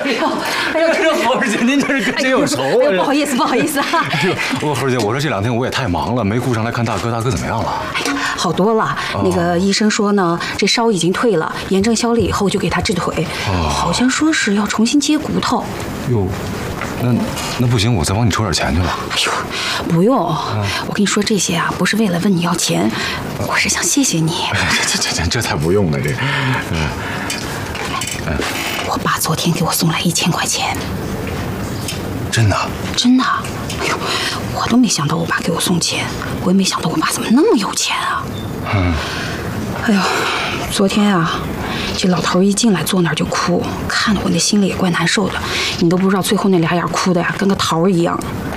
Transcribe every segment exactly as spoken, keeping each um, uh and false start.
哎呦，哎呦， 这侯师姐，您这是跟谁有仇啊？ 哎呦，不好意思，不好意思啊。 我侯师姐，我说这两天我也太忙了，没顾上来看大哥。大哥怎么样了？ 哎呀，好多了。那个医生说呢，这烧已经退了，炎症消了以后就给他治腿。哦，好像说是要重新接骨头。 哟。 那那不行，我再帮你筹点钱去了。 哎呦，不用，我跟你说这些啊，不是为了问你要钱，我是想谢谢你。 这这这这才不用呢，这。嗯嗯。我爸昨天给我送来一千块钱。 真的？ 真的。哎呦，我都没想到我爸给我送钱，我也没想到我爸怎么那么有钱啊。嗯。哎呦，昨天啊。 这老头一进来坐那儿就哭，看得我那心里也怪难受的。你都不知道最后那俩眼哭的呀，跟个桃一样。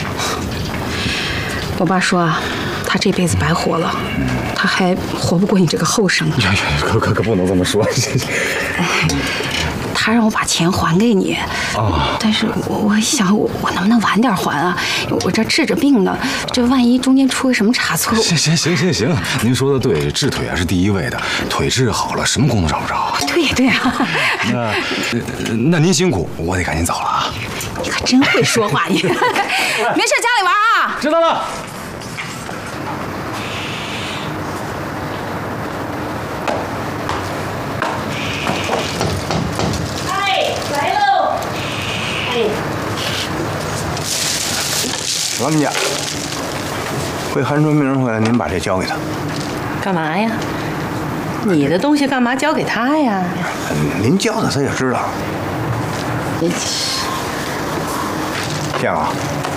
我爸说啊，他这辈子白活了，他还活不过你这个后生。 呀呀，可可可不能这么说。 哎，他让我把钱还给你啊，但是我我一想，我我能不能晚点还啊？我这治着病呢，这万一中间出个什么差错…… 行行行行行，您说的对，治腿啊是第一位的，腿治好了，什么工都找不着。 对呀对呀。 那那您辛苦，我得赶紧走了啊。 你可真会说话你。没事，家里玩啊。 知道了。 老们家，回韩春明回来，您把这交给他。 干嘛呀？你的东西干嘛交给他呀？ 您交的他也知道。建啊，